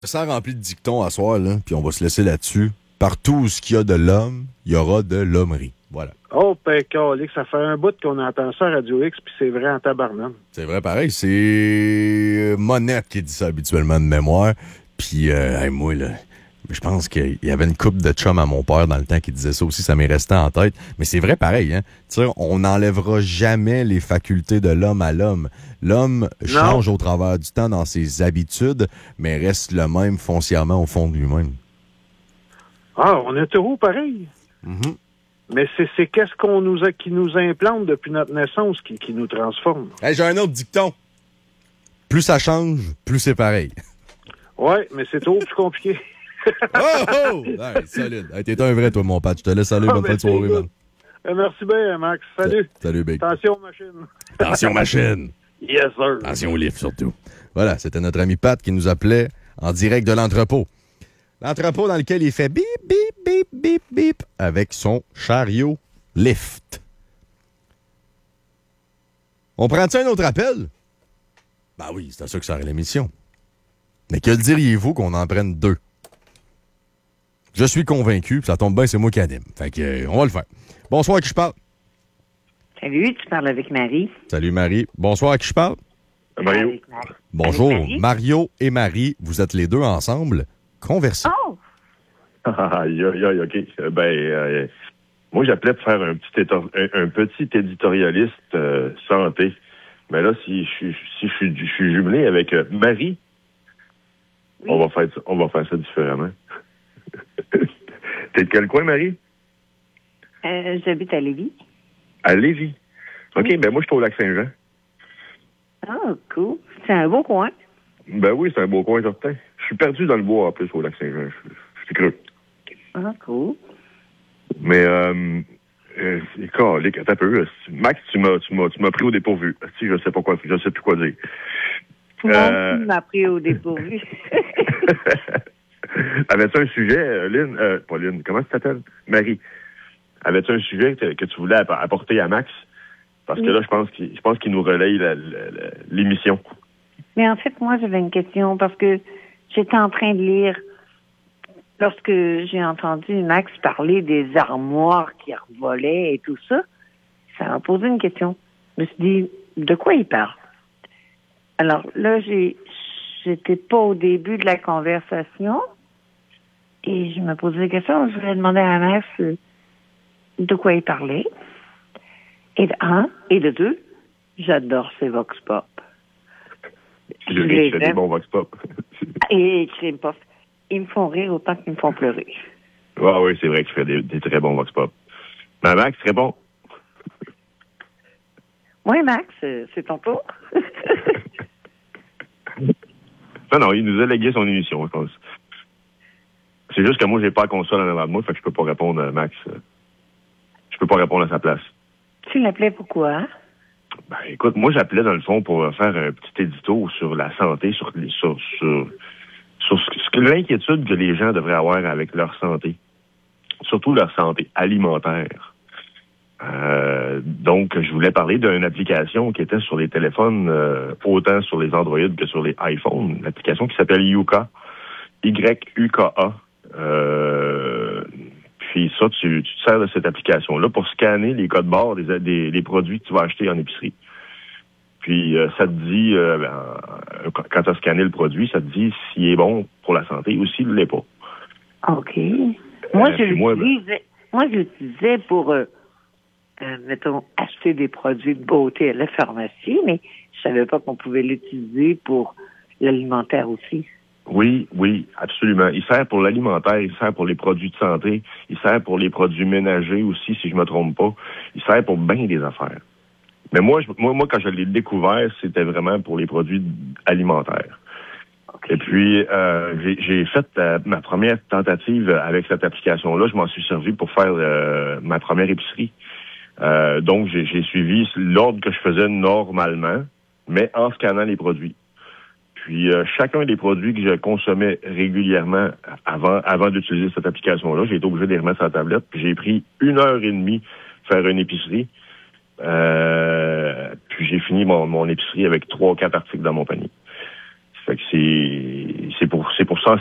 Ça rempli de dictons à soir, là, puis on va se laisser là-dessus. Partout où il y a de l'homme, il y aura de l'hommerie. Voilà. Oh, calique, ça fait un bout qu'on entend ça à Radio X, puis c'est vrai en tabarnane. C'est vrai, pareil. C'est Monette qui dit ça habituellement de mémoire. Puis, moi, là, je pense qu'il y avait une couple de chums à mon père dans le temps qui disait ça aussi. Ça m'est resté en tête. Mais c'est vrai, pareil. Hein? Tu sais, on n'enlèvera jamais les facultés de l'homme à l'homme. L'homme change au travers du temps dans ses habitudes, mais reste le même foncièrement au fond de lui-même. Ah, on est heureux pareil. Mm-hmm. Mais c'est qu'est-ce qui nous implante depuis notre naissance qui nous transforme. Hey, j'ai un autre dicton. Plus ça change, plus c'est pareil. Ouais, mais c'est trop plus compliqué. Oh! Hey, solide. Hey, t'es un vrai, toi, mon pote. Je te laisse aller. Bonne fin de soirée, man. Merci bien, Max. Salut. Salut, Big. Attention, machine. Attention, machine. Yes, sir. Attention au livre, surtout. Voilà, c'était notre ami Pat qui nous appelait en direct de l'entrepôt. L'entrepôt dans lequel il fait bip, bip, bip, bip, bip avec son chariot lift. On prend-tu un autre appel? Ben oui, c'est à ça que ça aurait l'émission. Mais que diriez-vous qu'on en prenne deux? Je suis convaincu, puis ça tombe bien, c'est moi qui anime. Fait que, on va le faire. Bonsoir, à qui je parle? Salut, tu parles avec Marie. Salut, Marie. Bonsoir, à qui je parle? Mario. Bonjour. Marie. Mario et Marie, vous êtes les deux ensemble. Conversez. Oh! Aïe, OK. Moi, j'appelais pour faire un petit éditorialiste santé. Mais là, si je suis jumelé avec Marie, Oui. on va faire ça différemment. T'es de quel coin, Marie? J'habite à Lévis. À Lévis. OK, Oui. ben moi, je suis au Lac-Saint-Jean. Oh, cool. C'est un beau coin. Ben oui, c'est un beau coin, certain. Je suis perdu dans le bois, en plus, au Lac-Saint-Jean. Je suis creux. Ah, cool. Mais, calique, attends un peu. Max, tu m'as pris au dépourvu. Si, je sais plus quoi dire. Tout le monde m'a pris au dépourvu. Avais-tu un sujet, Lynn? Pas Lynn, comment tu t'appelles? Marie. Avais-tu un sujet que tu voulais apporter à Max? Parce que là, je pense qu'il nous relaye l'émission. Mais en fait, moi, j'avais une question parce que j'étais en train de lire lorsque j'ai entendu Max parler des armoires qui revolaient et tout ça. Ça m'a posé une question. Je me suis dit, de quoi il parle? Alors là, j'étais pas au début de la conversation et je me posais la question. Je voulais demander à Max de quoi il parlait. Et de un, et de deux, j'adore ces vox pop. Je fais des bons vox pop. Et crime pop. Ils me font rire autant qu'ils me font pleurer. Oui, c'est vrai que tu fais des très bons vox pop. Mais Max, très bon. Oui, Max, c'est ton tour. Non, il nous a légué son émission, je pense. C'est juste que moi, j'ai pas la console en avant de moi, fait que je peux pas répondre à Max. Je peux pas répondre à sa place. Tu l'appelais pourquoi? Ben, écoute, moi, j'appelais dans le fond pour faire un petit édito sur la santé, sur l'inquiétude que les gens devraient avoir avec leur santé. Surtout leur santé alimentaire. Donc, je voulais parler d'une application qui était sur les téléphones, autant sur les Android que sur les iPhones. Une application qui s'appelle Yuka. Y-U-K-A. Puis ça, tu te sers de cette application-là pour scanner les codes barres des produits que tu vas acheter en épicerie. Puis ça te dit, quand tu as scanné le produit, ça te dit s'il est bon pour la santé ou s'il ne l'est pas. OK. Moi, je l'utilisais pour, mettons, acheter des produits de beauté à la pharmacie, mais je savais pas qu'on pouvait l'utiliser pour l'alimentaire aussi. Oui, absolument. Il sert pour l'alimentaire, il sert pour les produits de santé, il sert pour les produits ménagers aussi, si je me trompe pas. Il sert pour bien des affaires. Mais moi, quand je l'ai découvert, c'était vraiment pour les produits alimentaires. Okay. Et puis, j'ai fait ma première tentative avec cette application-là. Je m'en suis servi pour faire ma première épicerie. Donc, j'ai suivi l'ordre que je faisais normalement, mais en scannant les produits. Puis, chacun des produits que je consommais régulièrement avant d'utiliser cette application-là, j'ai été obligé de les remettre sur la tablette. Puis, j'ai pris 1h30 faire une épicerie. Puis, j'ai fini mon épicerie avec 3 ou 4 articles dans mon panier. Fait que c'est pour